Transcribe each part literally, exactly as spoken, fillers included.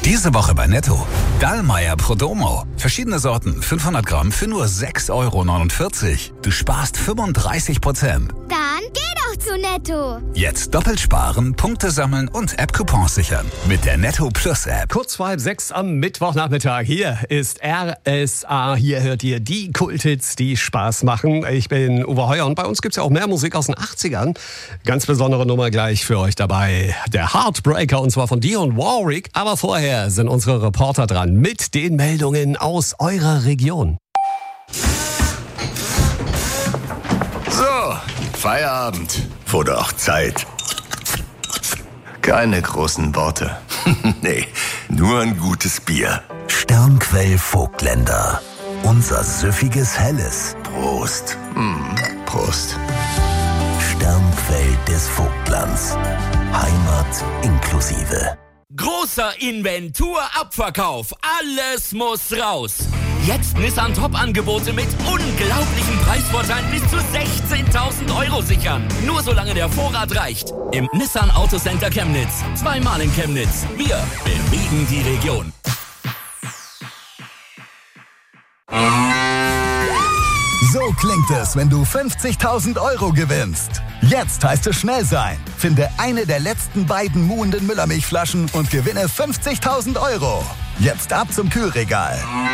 Diese Woche bei Netto. Dallmayr Prodomo. Verschiedene Sorten, fünfhundert Gramm für nur sechs Euro neunundvierzig. Du sparst fünfunddreißig Prozent. Dann geh doch zu Netto. Jetzt doppelt sparen, Punkte sammeln und App-Coupons sichern. Mit der Netto Plus App. Kurz vor halb sechs am Mittwochnachmittag. Hier ist R S A. Hier hört ihr die Kulthits, die Spaß machen. Ich bin Uwe Heuer und bei uns gibt es ja auch mehr Musik aus den achtzigern. Ganz besondere Nummer gleich für euch dabei. Der Heartbreaker, und zwar von Dionne Warwick. Aber vorher sind unsere Reporter dran mit den Meldungen aus eurer Region. So, Feierabend. Wurde auch Zeit. Keine großen Worte. Nee, nur ein gutes Bier. Sternquell Vogtländer. Unser süffiges Helles. Prost. Mm, Prost. Sternquell des Vogtlands. Heimat inklusive. Großer Inventurabverkauf. Alles muss raus. Jetzt Nissan Top-Angebote mit unglaublichen Preisvorteilen bis zu sechzehntausend Euro sichern. Nur solange der Vorrat reicht. Im Nissan Autocenter Chemnitz. Zweimal in Chemnitz. Wir bewegen die Region. So klingt es, wenn du fünfzigtausend Euro gewinnst. Jetzt heißt es schnell sein. Finde eine der letzten beiden muhenden Müllermilchflaschen und gewinne fünfzigtausend Euro. Jetzt ab zum Kühlregal.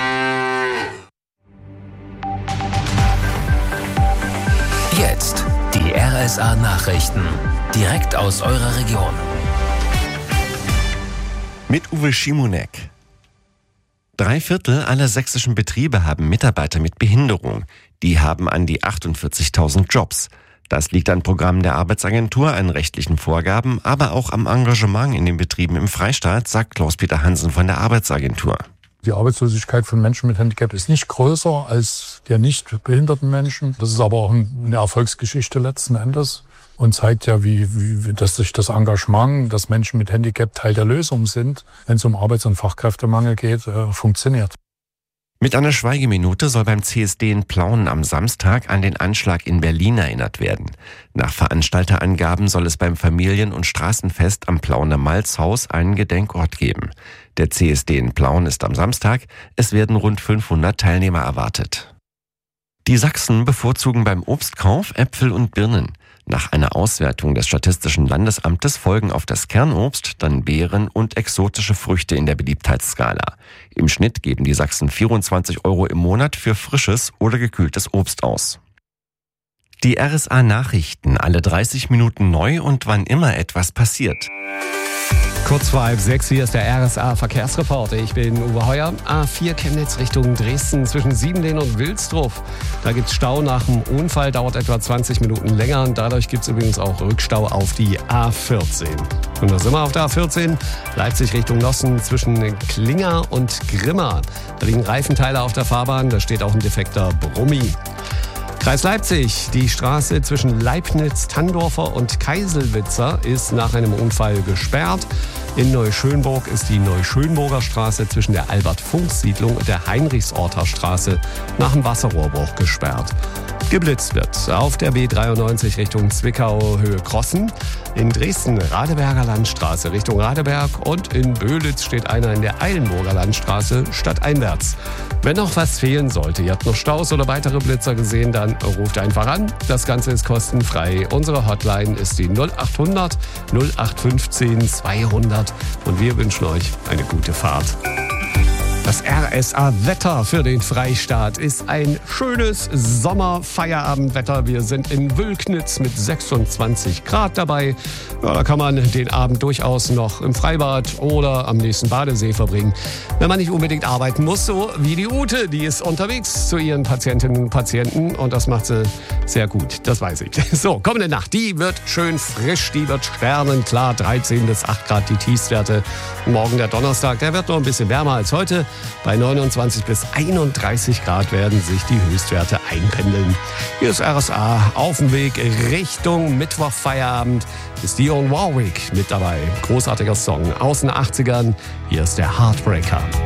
Jetzt die R S A Nachrichten. Direkt aus eurer Region. Mit Uwe Schimonek. Drei Viertel aller sächsischen Betriebe haben Mitarbeiter mit Behinderung. Die haben an die achtundvierzigtausend Jobs. Das liegt an Programmen der Arbeitsagentur, an rechtlichen Vorgaben, aber auch am Engagement in den Betrieben im Freistaat, sagt Klaus-Peter Hansen von der Arbeitsagentur. Die Arbeitslosigkeit von Menschen mit Handicap ist nicht größer als der nicht behinderten Menschen. Das ist aber auch eine Erfolgsgeschichte letzten Endes und zeigt ja, wie, wie dass sich das Engagement, dass Menschen mit Handicap Teil der Lösung sind, wenn es um Arbeits- und Fachkräftemangel geht, äh, funktioniert. Mit einer Schweigeminute soll beim C S D in Plauen am Samstag an den Anschlag in Berlin erinnert werden. Nach Veranstalterangaben soll es beim Familien- und Straßenfest am Plauener Malzhaus einen Gedenkort geben. Der C S D in Plauen ist am Samstag. Es werden rund fünfhundert Teilnehmer erwartet. Die Sachsen bevorzugen beim Obstkauf Äpfel und Birnen. Nach einer Auswertung des Statistischen Landesamtes folgen auf das Kernobst dann Beeren und exotische Früchte in der Beliebtheitsskala. Im Schnitt geben die Sachsen vierundzwanzig Euro im Monat für frisches oder gekühltes Obst aus. Die R S A Nachrichten, alle dreißig Minuten neu und wann immer etwas passiert. Kurz vor halb sechs, hier ist der R S A Verkehrsreporter. Ich bin Uwe Heuer. A vier Chemnitz Richtung Dresden zwischen Siebenlehn und Wilsdruff. Da gibt's Stau nach dem Unfall, dauert etwa zwanzig Minuten länger. Und dadurch gibt's übrigens auch Rückstau auf die A vierzehn. Und da sind wir auf der A vierzehn. Leipzig Richtung Nossen zwischen Klinger und Grimma. Da liegen Reifenteile auf der Fahrbahn. Da steht auch ein defekter Brummi. Kreis Leipzig, die Straße zwischen Leibniz, Tandorfer und Keiselwitzer ist nach einem Unfall gesperrt. In Neuschönburg ist die Neuschönburger Straße zwischen der Albert-Funks-Siedlung und der Heinrichsorter Straße nach dem Wasserrohrbruch gesperrt. Geblitzt wird auf der B dreiundneunzig Richtung Zwickau Höhe Krossen, in Dresden Radeberger Landstraße Richtung Radeberg und in Böhlitz steht einer in der Eilenburger Landstraße stadteinwärts. Wenn noch was fehlen sollte, ihr habt noch Staus oder weitere Blitzer gesehen, dann ruft einfach an. Das Ganze ist kostenfrei. Unsere Hotline ist die null acht hundert null acht fünfzehn zweihundert und wir wünschen euch eine gute Fahrt. Das R S A-Wetter für den Freistaat ist ein schönes Sommerfeierabendwetter. Wir sind in Wülknitz mit sechsundzwanzig Grad dabei. Ja, da kann man den Abend durchaus noch im Freibad oder am nächsten Badesee verbringen. Wenn man nicht unbedingt arbeiten muss, so wie die Ute. Die ist unterwegs zu ihren Patientinnen und Patienten und das macht sie sehr gut, das weiß ich. So, kommende Nacht, die wird schön frisch, die wird sternenklar, dreizehn bis acht Grad die Tiefstwerte. Morgen der Donnerstag, der wird noch ein bisschen wärmer als heute. Bei neunundzwanzig bis einunddreißig Grad werden sich die Höchstwerte einpendeln. Hier ist R S A auf dem Weg Richtung Mittwochfeierabend. Ist Dionne Warwick mit dabei. Großartiger Song aus den achtzigern. Hier ist der Heartbreaker.